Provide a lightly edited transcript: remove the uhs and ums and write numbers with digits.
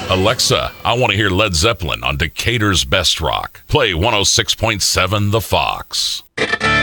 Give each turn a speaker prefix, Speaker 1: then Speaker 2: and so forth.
Speaker 1: Alexa, I want to hear Led Zeppelin on Decatur's Best Rock. Play 106.7 The Fox.